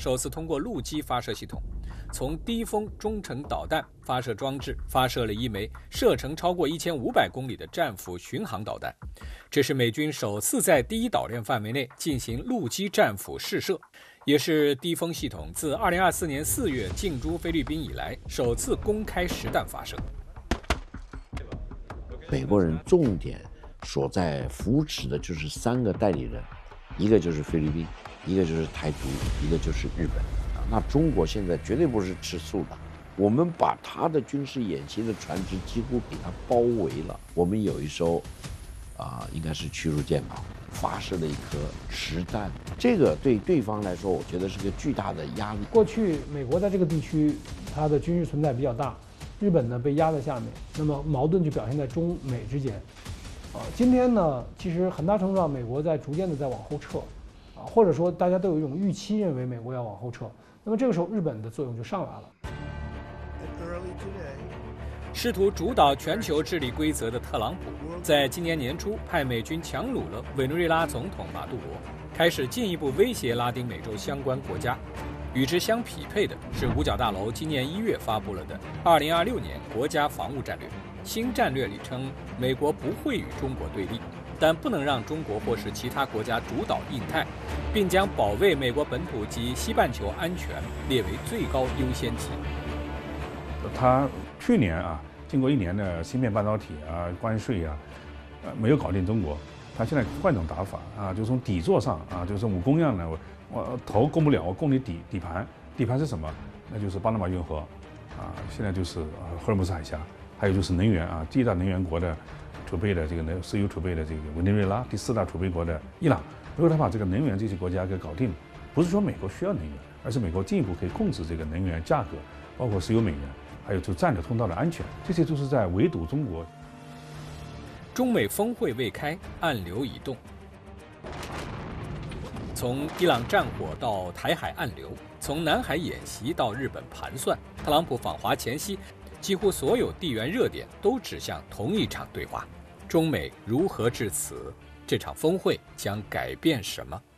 首次通过陆基发射系统，从低风中程导弹发射装置发射了一枚射程超过1500公里的战斧巡航导弹。这是美军首次在第一岛链范围内进行陆基战斧试射，也是低风系统自2024年4月进驻菲律宾以来首次公开实弹发射。 美国人重点所在扶持的就是3个代理人，一个就是菲律宾，一个就是台独，一个就是日本。那中国现在绝对不是吃素的，我们把他的军事演习的船只几乎给他包围了。我们有一艘应该是驱逐舰吧，发射了一颗实弹，这个对对方来说，我觉得是个巨大的压力。 过去美国在这个地区，它的军事存在比较大，日本呢被压在下面，那么矛盾就表现在中美之间。今天呢，其实很大程度上，美国在逐渐的在往后撤，或者说大家都有一种预期，认为美国要往后撤。那么这个时候，日本的作用就上来了。 试图主导全球治理规则的特朗普，在今年年初派美军强掳了委内瑞拉总统马杜罗，开始进一步威胁拉丁美洲相关国家。与之相匹配的是五角大楼今年1月发布了的2026年国家防务战略。新战略里称，美国不会与中国对立，但不能让中国或是其他国家主导印太，并将保卫美国本土及西半球安全列为最高优先级。 他去年经过1年的芯片半导体关税没有搞定中国，他现在换种打法就从底座上就是武功一样的，我头攻不了，我攻你底盘。底盘是什么？那就是巴拿马运河现在就是荷尔木斯海峡，还有就是能源第一大能源国的储备的这个石油储备的这个委内瑞拉，第4大储备国的伊朗。如果他把这个能源这些国家给搞定了，不是说美国需要能源，而是美国进一步可以控制这个能源价格，包括石油美元，还有就战略通道的安全，这些都是在围堵中国。 中美峰会未开，暗流已动。从伊朗战火到台海暗流，从南海演习到日本盘算，特朗普访华前夕，几乎所有地缘热点都指向同一场对话。中美如何至此？这场峰会将改变什么？